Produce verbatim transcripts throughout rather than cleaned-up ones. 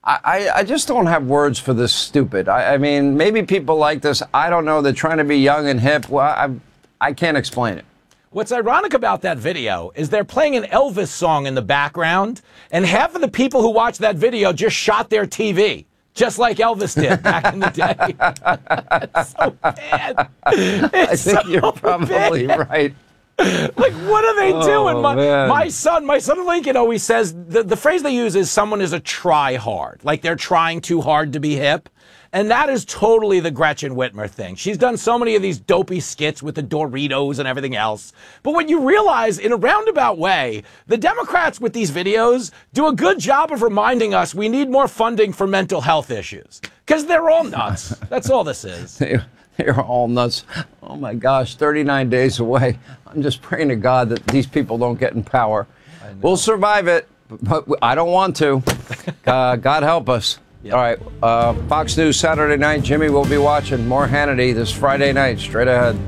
I, I just don't have words for this stupid. I, I mean, maybe people like this. I don't know. They're trying to be young and hip. Well, I, I can't explain it. What's ironic about that video is they're playing an Elvis song in the background, and half of the people who watched that video just shot their T V, just like Elvis did back in the day. It's so bad. It's I think so you're probably bad. right. Like, what are they Oh, doing? My, man. my son, my son Lincoln always says, the, the phrase they use is someone is a try hard. Like they're trying too hard to be hip. And that is totally the Gretchen Whitmer thing. She's done so many of these dopey skits with the Doritos and everything else. But when you realize, in a roundabout way, the Democrats with these videos do a good job of reminding us we need more funding for mental health issues. Because they're all nuts. That's all this is. They're all nuts. Oh, my gosh, thirty-nine days away. I'm just praying to God that these people don't get in power. We'll survive it, but I don't want to. Uh, God help us. Yep. All right, uh, Fox News Saturday night. Jimmy will be watching more Hannity this Friday night. Straight ahead.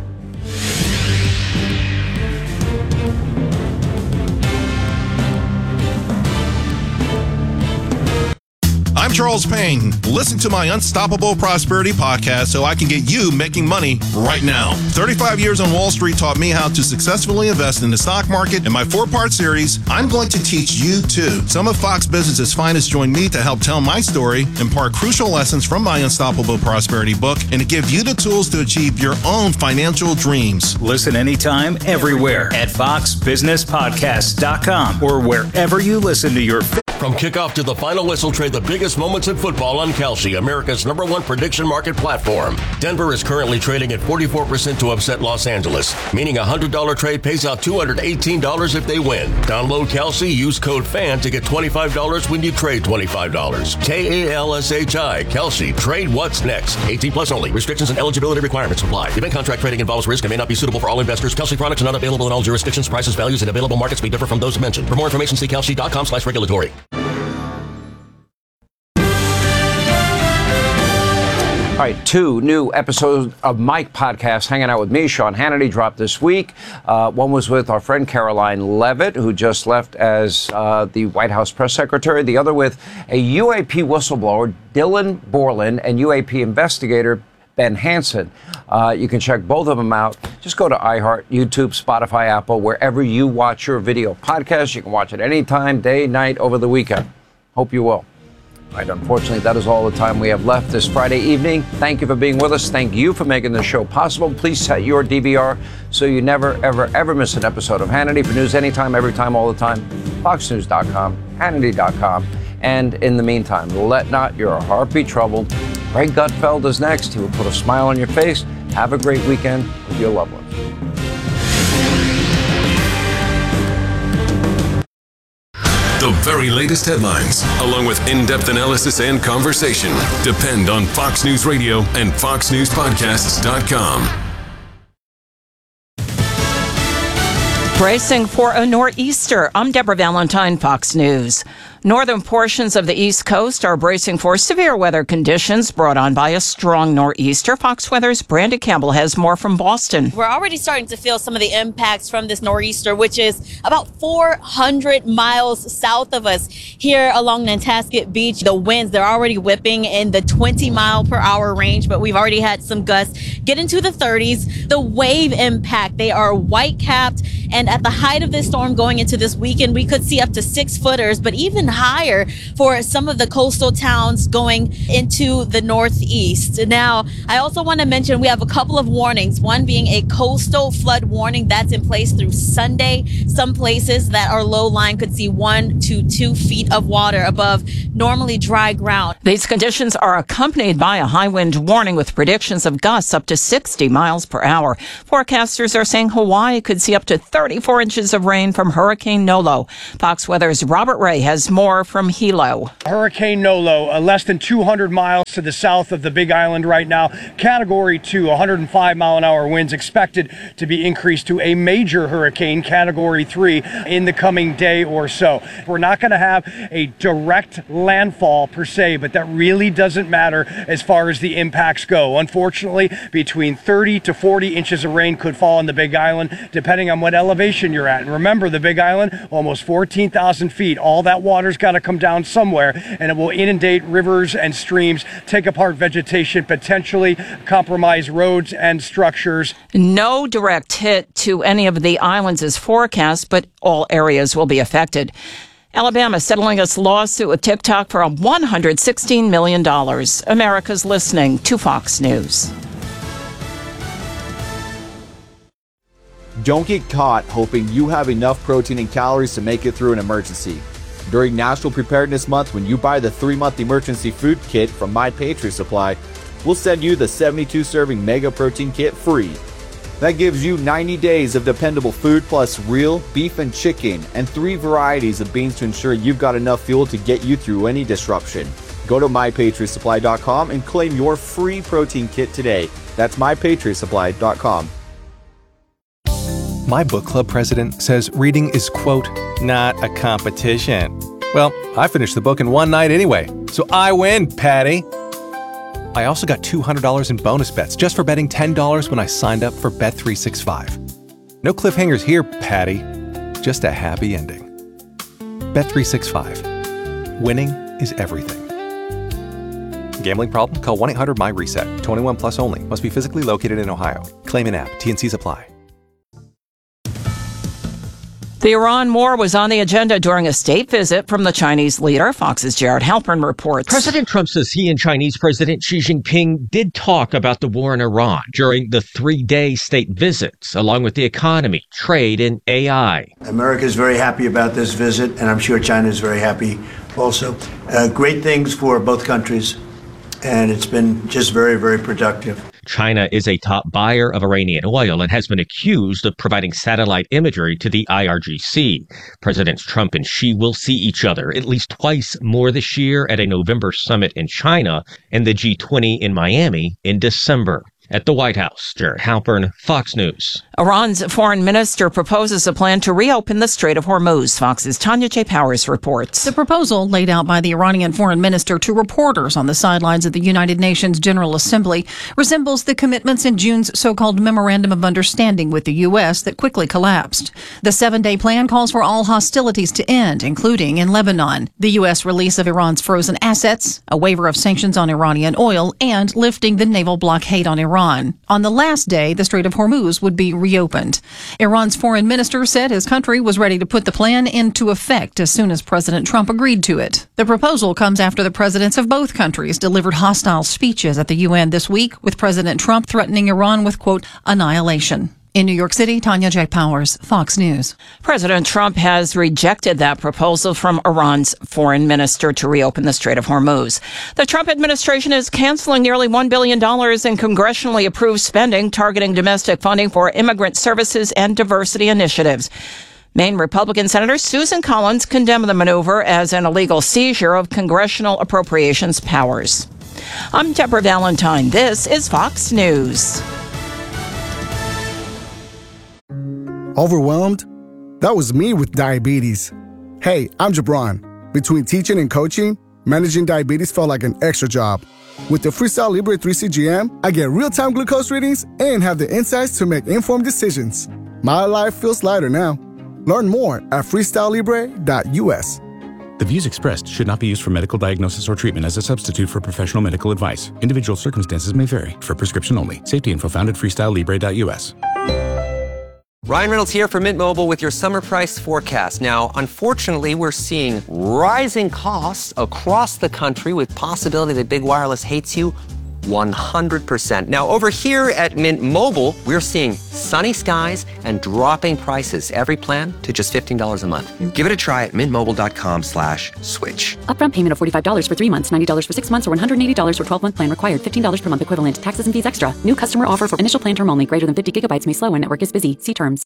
I'm Charles Payne. Listen to my Unstoppable Prosperity podcast so I can get you making money right now. thirty-five years on Wall Street taught me how to successfully invest in the stock market. In my four-part series, I'm going to teach you too. Some of Fox Business's finest join me to help tell my story, impart crucial lessons from my Unstoppable Prosperity book, and to give you the tools to achieve your own financial dreams. Listen anytime, everywhere at fox business podcast dot com or wherever you listen to your... From kickoff to the final whistle, trade the biggest moments in football on Kalshi, America's number one prediction market platform. Denver is currently trading at forty-four percent to upset Los Angeles, meaning a one hundred dollars trade pays out two hundred eighteen dollars if they win. Download Kalshi, use code FAN to get twenty-five dollars when you trade twenty-five dollars. K A L S H I, Kalshi. Trade what's next. eighteen plus only. Restrictions and eligibility requirements apply. Event contract trading involves risk and may not be suitable for all investors. Kalshi products are not available in all jurisdictions. Prices, values, and available markets may differ from those mentioned. For more information, see kalshi dot com slash regulatory. All right, two new episodes of Mike Podcast, Hanging Out with Me, Sean Hannity, dropped this week. Uh, one was with our friend Caroline Levitt, who just left as uh, the White House press secretary. The other with a U A P whistleblower, Dylan Borland, and U A P investigator Ben Hansen. Uh, you can check both of them out. Just go to iHeart, YouTube, Spotify, Apple, wherever you watch your video podcast. You can watch it anytime, day, night, over the weekend. Hope you will. All right, unfortunately, that is all the time we have left this Friday evening. Thank you for being with us. Thank you for making the show possible. Please set your D V R so you never, ever, ever miss an episode of Hannity. For news anytime, every time, all the time, fox news dot com, hannity dot com. And in the meantime, let not your heart be troubled. Greg Gutfeld is next. He will put a smile on your face. Have a great weekend with your loved ones. The very latest headlines, along with in-depth analysis and conversation, depend on Fox News Radio and fox news podcasts dot com. Bracing for a nor'easter. I'm Deborah Valentine, Fox News. Northern portions of the East Coast are bracing for severe weather conditions brought on by a strong nor'easter. Fox Weather's Brandon Campbell has more from Boston. We're already starting to feel some of the impacts from this nor'easter, which is about four hundred miles south of us here along Nantasket Beach. The winds, they're already whipping in the twenty mile per hour range, but we've already had some gusts get into the thirties. The wave impact, they are white capped. And at the height of this storm going into this weekend, we could see up to six footers, but even higher for some of the coastal towns going into the northeast. Now, I also want to mention we have a couple of warnings, one being a coastal flood warning that's in place through Sunday. Some places that are low lying could see one to two feet of water above normally dry ground. These conditions are accompanied by a high wind warning with predictions of gusts up to sixty miles per hour. Forecasters are saying Hawaii could see up to thirty-four inches of rain from Hurricane Nolo. Fox Weather's Robert Ray has more from Hilo. Hurricane Nolo, uh, less than two hundred miles to the south of the Big Island right now. Category two, one hundred five mile an hour winds expected to be increased to a major hurricane, Category three, in the coming day or so. We're not going to have a direct landfall per se, but that really doesn't matter as far as the impacts go. Unfortunately, between thirty to forty inches of rain could fall on the Big Island, depending on what elevation elevation you're at. And remember, the Big Island, almost fourteen thousand feet. All that water's got to come down somewhere, and it will inundate rivers and streams, take apart vegetation, potentially compromise roads and structures. No direct hit to any of the islands is forecast, but all areas will be affected. Alabama settling its lawsuit with TikTok for one hundred sixteen million dollars. America's listening to Fox News. Don't get caught hoping you have enough protein and calories to make it through an emergency. During National Preparedness Month, when you buy the three-month emergency food kit from My Patriot Supply, we'll send you the seventy-two serving Mega Protein Kit free. That gives you ninety days of dependable food plus real beef and chicken and three varieties of beans to ensure you've got enough fuel to get you through any disruption. Go to my patriot supply dot com and claim your free protein kit today. That's my patriot supply dot com. My book club president says reading is, quote, not a competition. Well, I finished the book in one night anyway, so I win, Patty. I also got two hundred dollars in bonus bets just for betting ten dollars when I signed up for Bet three sixty-five. No cliffhangers here, Patty. Just a happy ending. Bet three sixty-five. Winning is everything. Gambling problem? Call one eight hundred M Y reset. twenty-one plus only. Must be physically located in Ohio. Claim in app. T and Cs apply. The Iran war was on the agenda during a state visit from the Chinese leader. Fox's Jared Halpern reports. President Trump says he and Chinese President Xi Jinping did talk about the war in Iran during the three-day state visits, along with the economy, trade, and A I. America is very happy about this visit, and I'm sure China is very happy also. Uh, great things for both countries, and it's been just very, very productive. China is a top buyer of Iranian oil and has been accused of providing satellite imagery to the I R G C. Presidents Trump and Xi will see each other at least twice more this year at a November summit in China and the G twenty in Miami in December. At the White House, Jared Halpern, Fox News. Iran's foreign minister proposes a plan to reopen the Strait of Hormuz. Fox's Tanya J. Powers reports. The proposal, laid out by the Iranian foreign minister to reporters on the sidelines of the United Nations General Assembly, resembles the commitments in June's so-called Memorandum of Understanding with the U S that quickly collapsed. The seven-day plan calls for all hostilities to end, including in Lebanon, the U S release of Iran's frozen assets, a waiver of sanctions on Iranian oil, and lifting the naval blockade on Iran. On the last day, the Strait of Hormuz would be reopened. Iran's foreign minister said his country was ready to put the plan into effect as soon as President Trump agreed to it. The proposal comes after the presidents of both countries delivered hostile speeches at the U N this week, with President Trump threatening Iran with, quote, annihilation. In New York City, Tanya J. Powers, Fox News. President Trump has rejected that proposal from Iran's foreign minister to reopen the Strait of Hormuz. The Trump administration is canceling nearly one billion dollars in congressionally approved spending targeting domestic funding for immigrant services and diversity initiatives. Maine Republican Senator Susan Collins condemned the maneuver as an illegal seizure of congressional appropriations powers. I'm Deborah Valentine. This is Fox News. Overwhelmed? That was me with diabetes. Hey, I'm Jabron. Between teaching and coaching, managing diabetes felt like an extra job. With the Freestyle Libre three C G M, I get real-time glucose readings and have the insights to make informed decisions. My life feels lighter now. Learn more at freestyle libre dot U S. The views expressed should not be used for medical diagnosis or treatment as a substitute for professional medical advice. Individual circumstances may vary. For prescription only. Safety info found at freestyle libre dot U S. Ryan Reynolds here for Mint Mobile with your summer price forecast. Now, unfortunately, we're seeing rising costs across the country with possibility that big wireless hates you one hundred percent. Now, over here at Mint Mobile, we're seeing sunny skies and dropping prices. Every plan to just fifteen dollars a month. Give it a try at mintmobile.com slash switch. Upfront payment of forty-five dollars for three months, ninety dollars for six months, or one hundred eighty dollars for twelve-month plan required. fifteen dollars per month equivalent. Taxes and fees extra. New customer offer for initial plan term only. Greater than fifty gigabytes may slow when network is busy. See terms.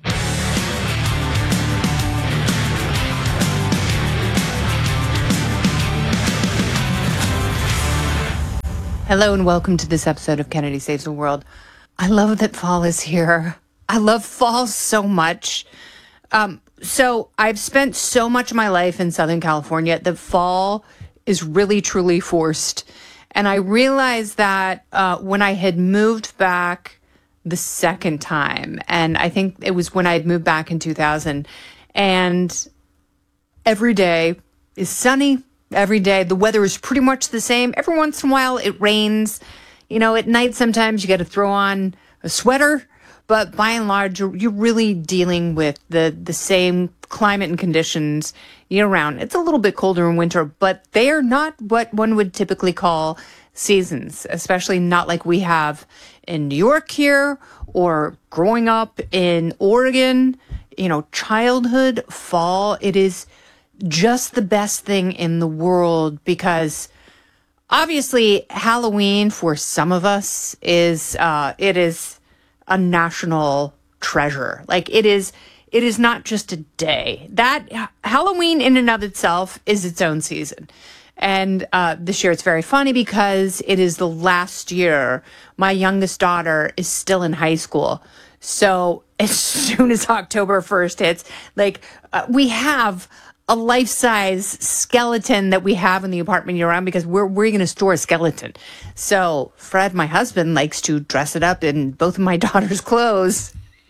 Hello and welcome to this episode of Kennedy Saves the World. I love that fall is here. I love fall so much. Um, so I've spent so much of my life in Southern California that fall is really, truly forced. And I realized that uh, when I had moved back the second time. And I think it was when I had moved back in two thousand. And every day is sunny. Every day the weather is pretty much the same. Every once in a while it rains. You know, at night sometimes you got to throw on a sweater. But by and large, you're, you're really dealing with the, the same climate and conditions year-round. It's a little bit colder in winter, but they are not what one would typically call seasons, especially not like we have in New York here or growing up in Oregon. You know, childhood, fall, it is just the best thing in the world because obviously Halloween for some of us is, uh, it is a national treasure. Like it is, it is not just a day. That Halloween in and of itself is its own season. And uh, this year it's very funny because it is the last year. My youngest daughter is still in high school. So as soon as October first hits, like uh, we have a life-size skeleton that we have in the apartment year-round because we're we're going to store a skeleton. So Fred, my husband, likes to dress it up in both of my daughter's clothes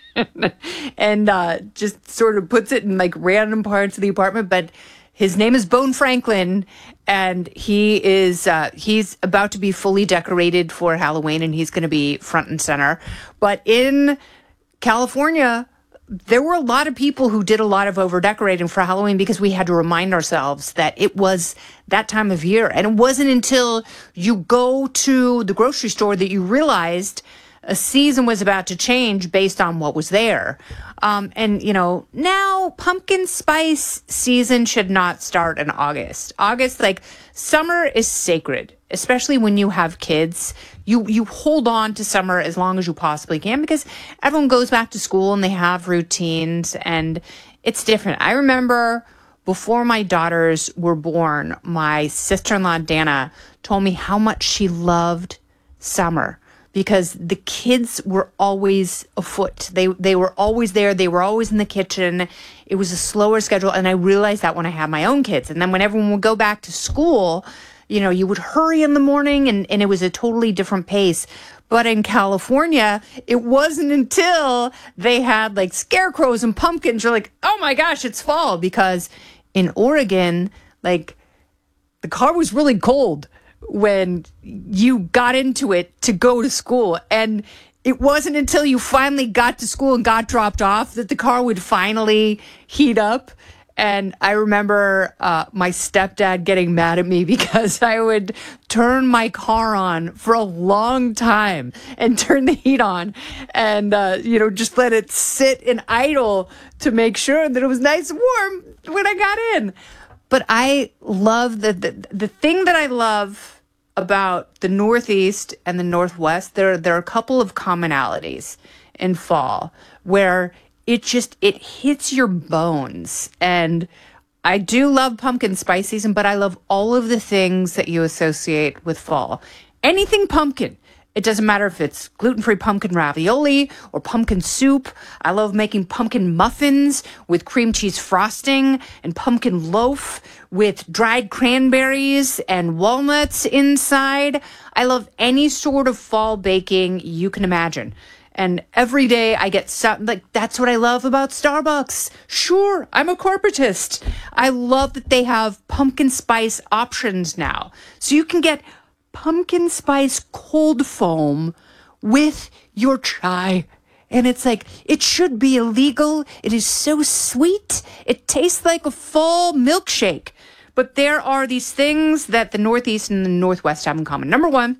and uh, just sort of puts it in like random parts of the apartment. But his name is Bone Franklin, and he is uh, he's about to be fully decorated for Halloween, and he's going to be front and center. But in California, there were a lot of people who did a lot of over decorating for Halloween because we had to remind ourselves that it was that time of year. And it wasn't until you go to the grocery store that you realized a season was about to change based on what was there. Um, and, you know, now pumpkin spice season should not start in August. August, like, summer is sacred, especially when you have kids. You you hold on to summer as long as you possibly can because everyone goes back to school and they have routines and it's different. I remember before my daughters were born, my sister-in-law, Dana, told me how much she loved summer because the kids were always afoot. They they were always there. They were always in the kitchen. It was a slower schedule. And I realized that when I had my own kids. And then when everyone would go back to school, you know, you would hurry in the morning and, and it was a totally different pace. But in California, it wasn't until they had like scarecrows and pumpkins. You're like, oh my gosh, it's fall. Because in Oregon, like the car was really cold when you got into it to go to school. And it wasn't until you finally got to school and got dropped off that the car would finally heat up. And I remember uh, my stepdad getting mad at me because I would turn my car on for a long time and turn the heat on and, uh, you know, just let it sit and idle to make sure that it was nice and warm when I got in. But I love the, the, the thing that I love about the Northeast and the Northwest, there, there are a couple of commonalities in fall where it just, it hits your bones. And I do love pumpkin spice season, but I love all of the things that you associate with fall. Anything pumpkin. It doesn't matter if it's gluten-free pumpkin ravioli or pumpkin soup. I love making pumpkin muffins with cream cheese frosting and pumpkin loaf with dried cranberries and walnuts inside. I love any sort of fall baking you can imagine. And every day I get something, like, that's what I love about Starbucks. Sure, I'm a corporatist. I love that they have pumpkin spice options now. So you can get pumpkin spice cold foam with your chai. And it's like, it should be illegal. It is so sweet. It tastes like a fall milkshake. But there are these things that the Northeast and the Northwest have in common. Number one,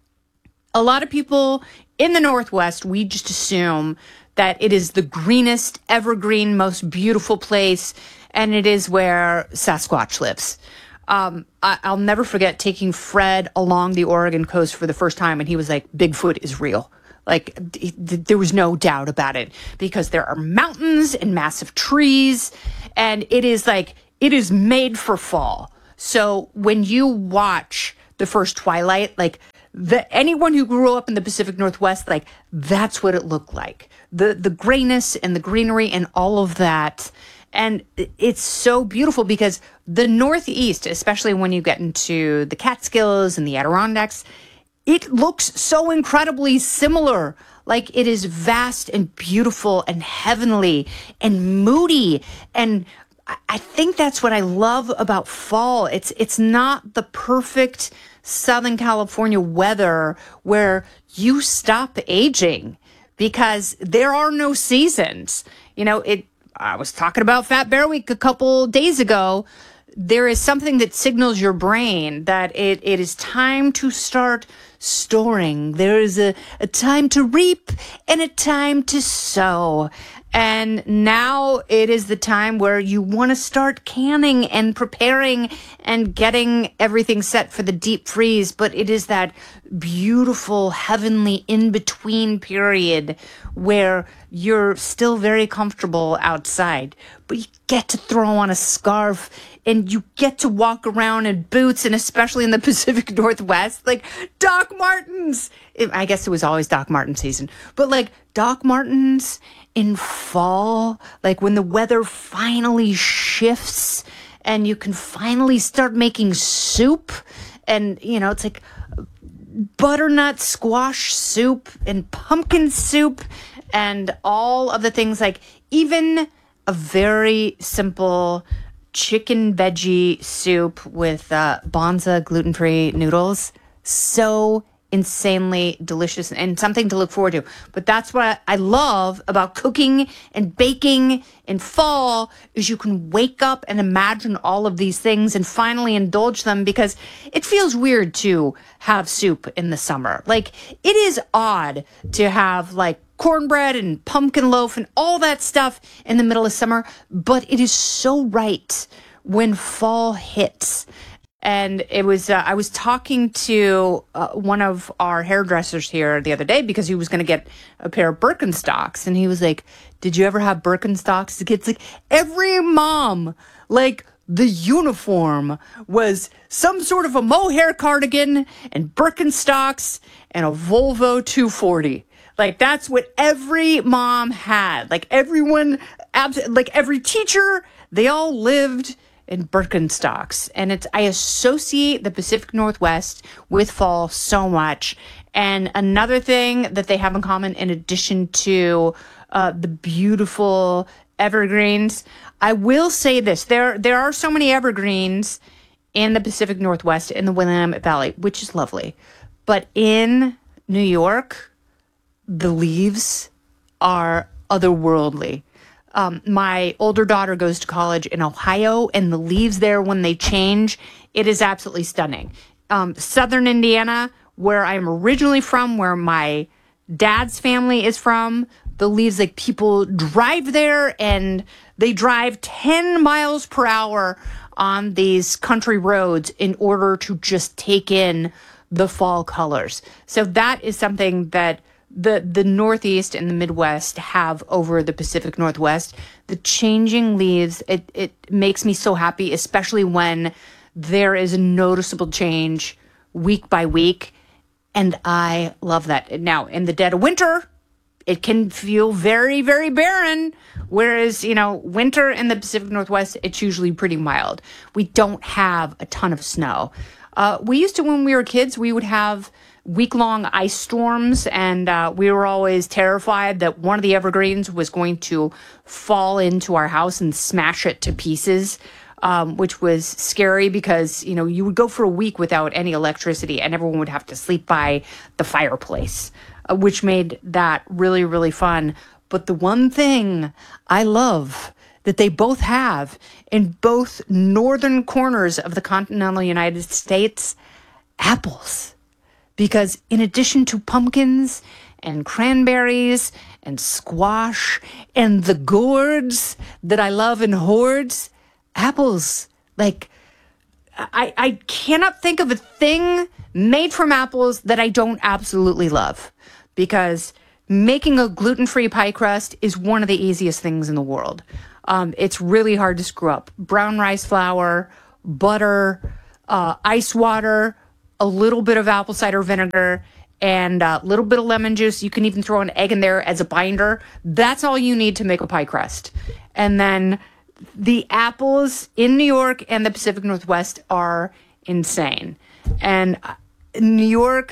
a lot of people in the Northwest, we just assume that it is the greenest, evergreen, most beautiful place, and it is where Sasquatch lives. Um, I, I'll never forget taking Fred along the Oregon coast for the first time, and he was like, Bigfoot is real. Like, th- th- there was no doubt about it, because there are mountains and massive trees, and it is like, it is made for fall. So when you watch the first Twilight, like, The, anyone who grew up in the Pacific Northwest, like, that's what it looked like. The the grayness and the greenery and all of that. And it's so beautiful because the Northeast, especially when you get into the Catskills and the Adirondacks, it looks so incredibly similar. Like it is vast and beautiful and heavenly and moody. And I think that's what I love about fall. It's it's not the perfect Southern California weather where you stop aging because there are no seasons. You know, it. I was talking about Fat Bear Week a couple days ago. There is something that signals your brain that it, it is time to start storing. There is a, a time to reap and a time to sow. And now it is the time where you want to start canning and preparing and getting everything set for the deep freeze. But it is that beautiful, heavenly in-between period where you're still very comfortable outside, but you get to throw on a scarf and you get to walk around in boots, and especially in the Pacific Northwest, like Doc Martens. I guess it was always Doc Marten season, but like Doc Martens in fall, like when the weather finally shifts and you can finally start making soup. And, you know, it's like butternut squash soup and pumpkin soup and all of the things, like even a very simple chicken veggie soup with uh, Bonza gluten-free noodles. So insanely delicious and something to look forward to. But that's what I love about cooking and baking in fall is you can wake up and imagine all of these things and finally indulge them, because it feels weird to have soup in the summer. Like, it is odd to have like cornbread and pumpkin loaf and all that stuff in the middle of summer, but it is so right when fall hits. And it was, uh, I was talking to uh, one of our hairdressers here the other day because he was going to get a pair of Birkenstocks. And he was like, did you ever have Birkenstocks? The kid's like, every mom, like the uniform was some sort of a mohair cardigan and Birkenstocks and a Volvo two forty. Like, that's what every mom had. Like, everyone, abs- like every teacher, they all lived in Birkenstocks. And it's, I associate the Pacific Northwest with fall so much. And another thing that they have in common, in addition to uh, the beautiful evergreens, I will say this, there there are so many evergreens in the Pacific Northwest, in the Willamette Valley, which is lovely. But in New York, the leaves are otherworldly. Um, my older daughter goes to college in Ohio, and the leaves there, when they change, it is absolutely stunning. Um, Southern Indiana, where I'm originally from, where my dad's family is from, the leaves, like, people drive there and they drive ten miles per hour on these country roads in order to just take in the fall colors. So that is something that the the Northeast and the Midwest have over the Pacific Northwest. The changing leaves, it, it makes me so happy, especially when there is a noticeable change week by week. And I love that. Now, in the dead of winter, it can feel very, very barren. Whereas, you know, winter in the Pacific Northwest, it's usually pretty mild. We don't have a ton of snow. Uh, we used to, when we were kids, we would have week-long ice storms, and uh, we were always terrified that one of the evergreens was going to fall into our house and smash it to pieces, um, which was scary because, you know, you would go for a week without any electricity and everyone would have to sleep by the fireplace, uh, which made that really, really fun. But the one thing I love that they both have in both northern corners of the continental United States, apples. Because in addition to pumpkins and cranberries and squash and the gourds that I love in hordes, apples, like, I, I cannot think of a thing made from apples that I don't absolutely love. Because making a gluten-free pie crust is one of the easiest things in the world. Um, it's really hard to screw up. Brown rice flour, butter, uh, ice water, a little bit of apple cider vinegar, and a little bit of lemon juice. You can even throw an egg in there as a binder. That's all you need to make a pie crust. And then the apples in New York and the Pacific Northwest are insane. And New York,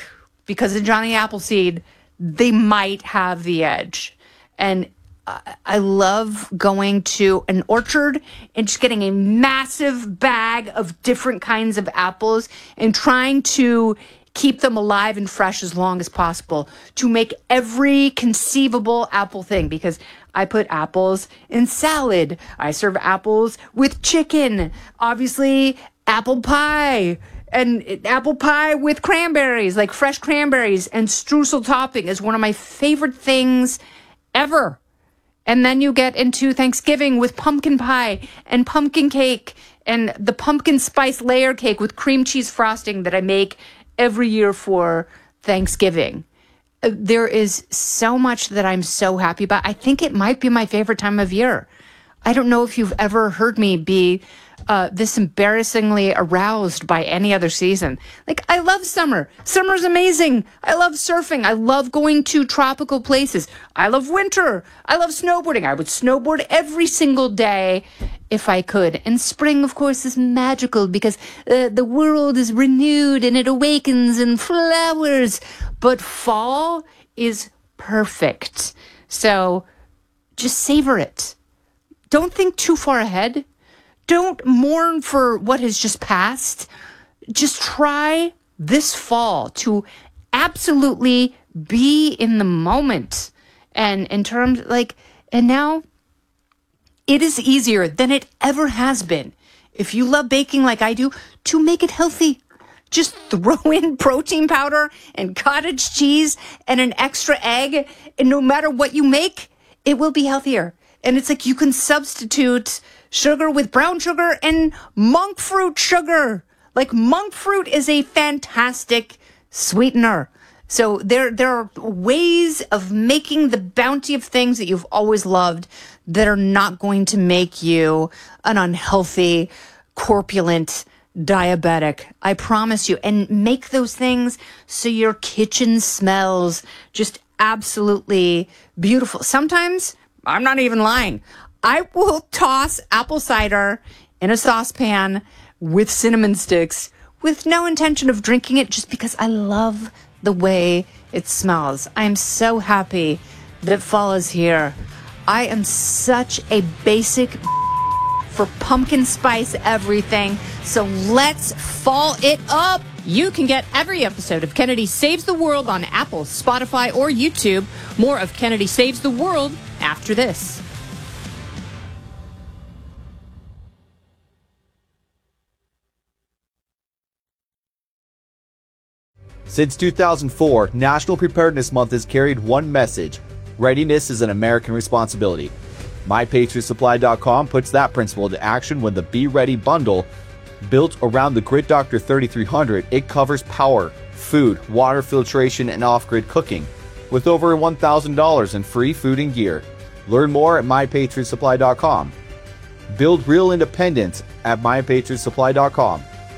because of Johnny Appleseed, they might have the edge. And I, I love going to an orchard and just getting a massive bag of different kinds of apples and trying to keep them alive and fresh as long as possible to make every conceivable apple thing, because I put apples in salad. I serve apples with chicken. Obviously, apple pie. And apple pie with cranberries, like fresh cranberries, and streusel topping is one of my favorite things ever. And then you get into Thanksgiving with pumpkin pie and pumpkin cake and the pumpkin spice layer cake with cream cheese frosting that I make every year for Thanksgiving. Uh, There is so much that I'm so happy about. I think it might be my favorite time of year. I don't know if you've ever heard me be uh, this embarrassingly aroused by any other season. Like, I love summer. Summer's amazing. I love surfing. I love going to tropical places. I love winter. I love snowboarding. I would snowboard every single day if I could. And spring, of course, is magical because uh, the world is renewed and it awakens and flowers. But fall is perfect. So just savor it. Don't think too far ahead. Don't mourn for what has just passed. Just try this fall to absolutely be in the moment. And in terms, like, and now it is easier than it ever has been, if you love baking like I do, to make it healthy. Just throw in protein powder and cottage cheese and an extra egg, and no matter what you make, it will be healthier. And it's like you can substitute sugar with brown sugar and monk fruit sugar. Like, monk fruit is a fantastic sweetener. So there, there are ways of making the bounty of things that you've always loved that are not going to make you an unhealthy, corpulent diabetic. I promise you. And make those things so your kitchen smells just absolutely beautiful. Sometimes, I'm not even lying, I will toss apple cider in a saucepan with cinnamon sticks with no intention of drinking it, just because I love the way it smells. I am so happy that fall is here. I am such a basic for pumpkin spice everything. So let's fall it up. You can get every episode of Kennedy Saves the World on Apple, Spotify, or YouTube. More of Kennedy Saves the World after this. Since two thousand four, National Preparedness Month has carried one message: readiness is an American responsibility. My Patriot Supply dot com puts that principle into action when the Be Ready bundle, built around the Grid Doctor thirty-three hundred, it covers power, food, water filtration, and off-grid cooking, with over one thousand dollars in free food and gear. Learn more at My Patriot Supply dot com. Build real independence at My Patriot Supply dot com.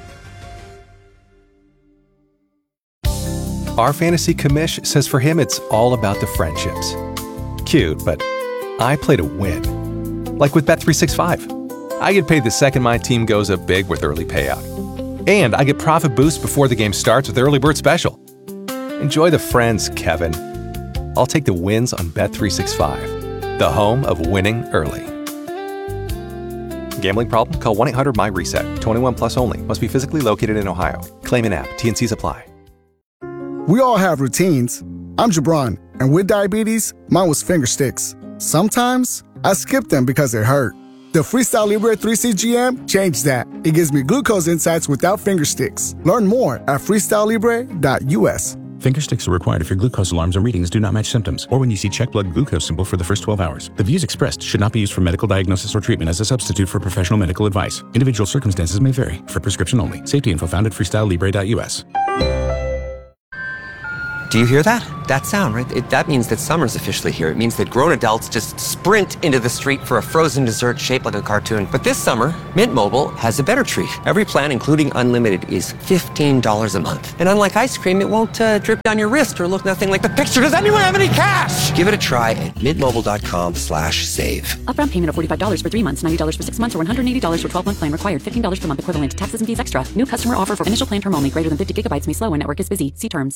Our fantasy commish says for him it's all about the friendships. Cute, but I play to win. Like with Bet three sixty-five. I get paid the second my team goes up big with early payout. And I get profit boost before the game starts with Early Bird Special. Enjoy the friends, Kevin. I'll take the wins on Bet three sixty-five, the home of winning early. Gambling problem? Call one eight hundred M Y reset. twenty-one plus only. Must be physically located in Ohio. Claim in app. T and Cs apply. We all have routines. I'm Jabron, and with diabetes, mine was finger sticks. Sometimes I skip them because they hurt. The Freestyle Libre three C G M changed that. It gives me glucose insights without finger sticks. Learn more at freestyle libre dot U S. Finger sticks are required if your glucose alarms and readings do not match symptoms, or when you see check blood glucose symbol for the first twelve hours. The views expressed should not be used for medical diagnosis or treatment as a substitute for professional medical advice. Individual circumstances may vary. For prescription only. Safety info found at freestyle libre dot U S. Do you hear that? That sound, right? It, that means that summer's officially here. It means that grown adults just sprint into the street for a frozen dessert shaped like a cartoon. But this summer, Mint Mobile has a better treat. Every plan, including unlimited, is fifteen dollars a month. And unlike ice cream, it won't uh, drip down your wrist or look nothing like the picture. Does anyone have any cash? Give it a try at mintmobile.com slash save. Upfront payment of forty-five dollars for three months, ninety dollars for six months, or one hundred eighty dollars for twelve-month plan required. fifteen dollars per month equivalent. Taxes and fees extra. New customer offer for initial plan term only. Greater than fifty gigabytes may slow when network is busy. See terms.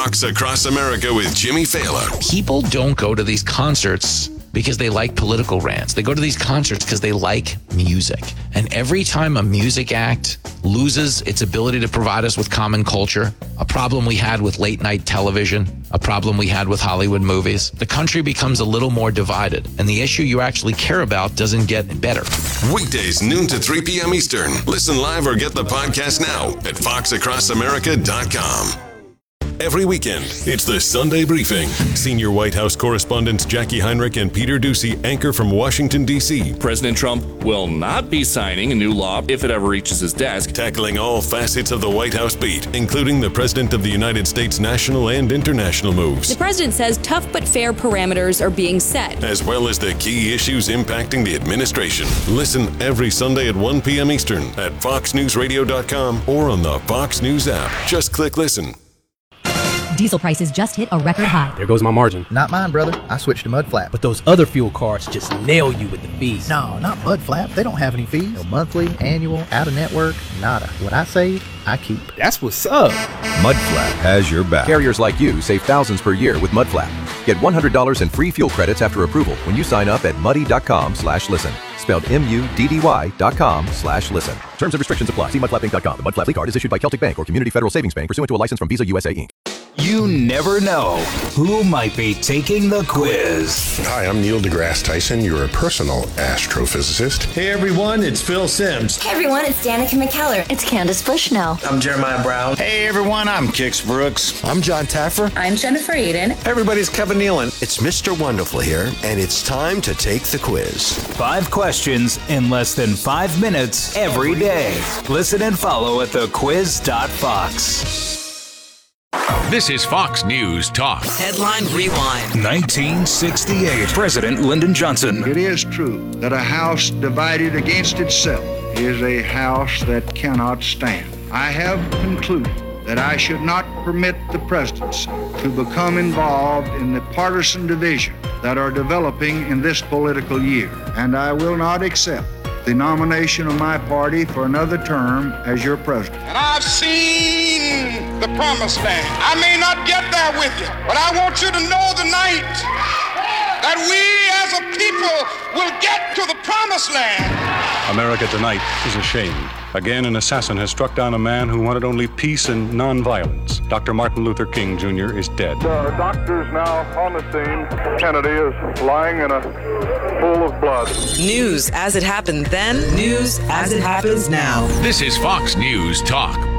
Fox Across America with Jimmy Fallon. People don't go to these concerts because they like political rants. They go to these concerts because they like music. And every time a music act loses its ability to provide us with common culture, a problem we had with late night television, a problem we had with Hollywood movies, the country becomes a little more divided, and the issue you actually care about doesn't get better. Weekdays, noon to three p.m. Eastern. Listen live or get the podcast now at fox across america dot com. Every weekend, it's the Sunday Briefing. Senior White House correspondents Jackie Heinrich and Peter Doocy anchor from Washington, D C President Trump will not be signing a new law if it ever reaches his desk. Tackling all facets of the White House beat, including the President of the United States national and international moves. The president says tough but fair parameters are being set, as well as the key issues impacting the administration. Listen every Sunday at one p.m. Eastern at fox news radio dot com or on the Fox News app. Just click listen. Diesel prices just hit a record high. There goes my margin. Not mine, brother. I switched to Mudflap. But those other fuel cards just nail you with the fees. No, not Mudflap. They don't have any fees. No monthly, annual, out-of-network, nada. What I save, I keep. That's what's up. Mudflap has your back. Carriers like you save thousands per year with Mudflap. Get one hundred dollars in free fuel credits after approval when you sign up at muddy.com slash listen. Spelled M U D D Y dot com slash listen. Terms and restrictions apply. See mudflap inc dot com. The Mudflap Lead Card is issued by Celtic Bank or Community Federal Savings Bank pursuant to a license from Visa U S A Incorporated. You never know who might be taking the quiz. Hi, I'm Neil deGrasse Tyson, your personal astrophysicist. Hey everyone, it's Phil Simms. Hey everyone, it's Danica McKellar. It's Candace Bushnell. I'm Jeremiah Brown. Hey everyone, I'm Kix Brooks. I'm John Taffer. I'm Jennifer Aiden. Everybody's Kevin Nealon. It's Mister Wonderful here, and it's time to take the quiz. Five questions in less than five minutes every day. Listen and follow at the quiz dot fox. This is Fox News Talk. Headline Rewind. nineteen sixty-eight. President Lyndon Johnson. It is true that a house divided against itself is a house that cannot stand. I have concluded that I should not permit the presidency to become involved in the partisan divisions that are developing in this political year, and I will not accept the nomination of my party for another term as your president. And I've seen the promised land. I may not get there with you, but I want you to know tonight that we as a people will get to the promised land. America tonight is ashamed. Again, an assassin has struck down a man who wanted only peace and nonviolence. Doctor Martin Luther King Junior is dead. The doctor's now on the scene. Kennedy is lying in a pool of blood. News as it happened then, news as it happens now. This is Fox News Talk.